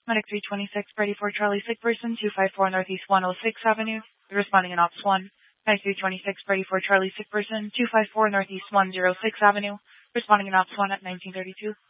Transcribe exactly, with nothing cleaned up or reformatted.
Medic three twenty-six, ready for Charlie, sick person, two five four Northeast one oh six Avenue. Responding in Ops one. Medic three twenty-six, ready for Charlie, sick person, two five four Northeast one oh six Avenue. Responding in Ops one at nineteen thirty-two.